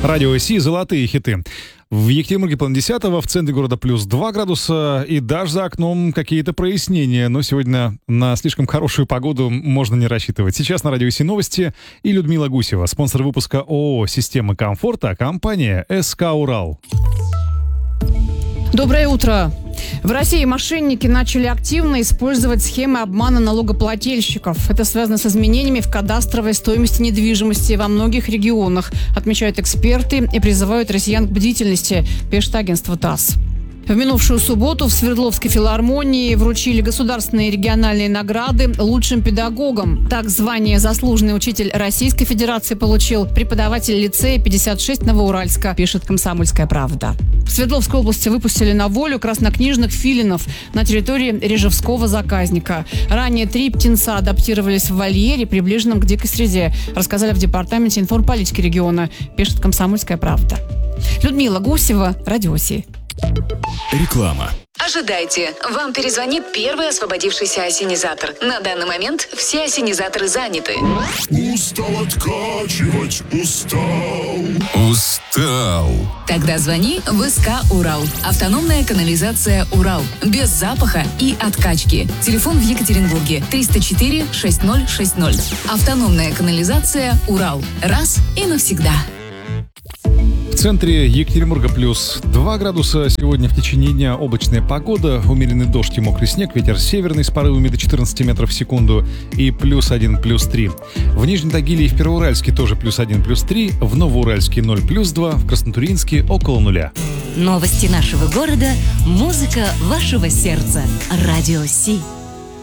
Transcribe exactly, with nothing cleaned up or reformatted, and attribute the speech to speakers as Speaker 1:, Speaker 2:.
Speaker 1: Радио Си, золотые хиты. В Екатеринбурге половина десятого, в центре города плюс два градуса, и даже за окном какие-то прояснения. Но сегодня на слишком хорошую погоду можно не рассчитывать. Сейчас на Радио Си новости и Людмила Гусева, спонсор выпуска ООО «Системы комфорта», компания СК «Урал».
Speaker 2: Доброе утро. В России мошенники начали активно использовать схемы обмана налогоплательщиков. Это связано с изменениями в кадастровой стоимости недвижимости во многих регионах, отмечают эксперты и призывают россиян к бдительности, пишет агентство ТАСС. В минувшую субботу в Свердловской филармонии вручили государственные и региональные награды лучшим педагогам. Так, звание «Заслуженный учитель Российской Федерации» получил преподаватель лицея пятьдесят шесть Новоуральска, пишет «Комсомольская правда». В Свердловской области выпустили на волю краснокнижных филинов на территории Режевского заказника. Ранее три птенца адаптировались в вольере, приближенном к дикой среде, рассказали в департаменте информполитики региона, пишет «Комсомольская правда». Людмила Гусева, Радио Си.
Speaker 3: Реклама.
Speaker 4: Ожидайте, вам перезвонит первый освободившийся осенизатор. На данный момент все осенизаторы заняты.
Speaker 5: Устал откачивать, устал.
Speaker 3: Устал.
Speaker 4: Тогда звони в СК «Урал». Автономная канализация «Урал». Без запаха и откачки. Телефон в Екатеринбурге триста четыре шесть ноль шесть ноль. Автономная канализация «Урал». Раз и навсегда.
Speaker 1: В центре Екатеринбурга плюс два градуса. Сегодня в течение дня облачная погода, умеренный дождь и мокрый снег, ветер северный с порывами до четырнадцати метров в секунду и плюс один, плюс три. В Нижнем Тагиле и в Первоуральске тоже плюс один, плюс три, в Новоуральске ноль, плюс два, в Краснотурьинске около нуля.
Speaker 6: Новости нашего города, музыка вашего сердца. Радио Си.